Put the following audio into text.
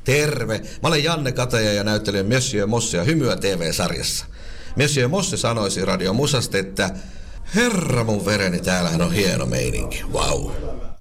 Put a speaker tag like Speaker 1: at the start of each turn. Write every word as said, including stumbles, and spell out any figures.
Speaker 1: Terve! Mä olen Janne Kataja ja näyttelijä Monsieur Mosse ja Hymyä T V-sarjassa. Monsieur Mosse sanoisi Radio Musasta, että herra mun vereni, täällähän on hieno meininki. Vau. Wow.